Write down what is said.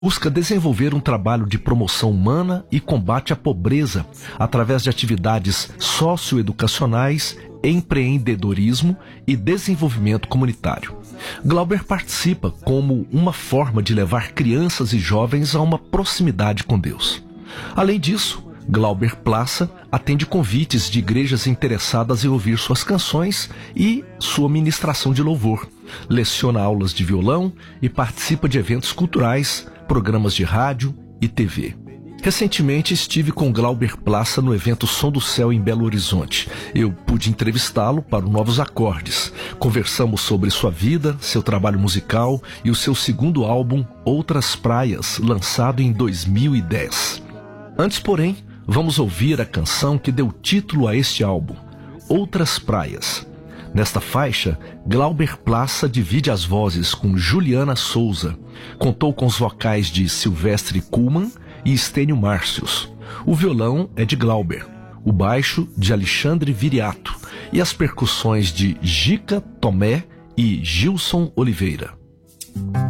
busca desenvolver um trabalho de promoção humana e combate à pobreza através de atividades socioeducacionais, empreendedorismo e desenvolvimento comunitário. Glauber participa como uma forma de levar crianças e jovens a uma proximidade com Deus. Além disso, Glauber Plaça atende convites de igrejas interessadas em ouvir suas canções e sua ministração de louvor. Leciona aulas de violão e participa de eventos culturais, programas de rádio e TV. Recentemente estive com Glauber Plaça no evento Som do Céu em Belo Horizonte. Eu pude entrevistá-lo para o Novos Acordes. Conversamos sobre sua vida, seu trabalho musical e o seu segundo álbum, Outras Praias, lançado em 2010. Antes, porém, vamos ouvir a canção que deu título a este álbum, Outras Praias. Nesta faixa, Glauber Plaça divide as vozes com Juliana Souza. Contou com os vocais de Silvestre Kuhlmann e Estênio Márcios. O violão é de Glauber, o baixo de Alexandre Viriato e as percussões de Gica Tomé e Gilson Oliveira.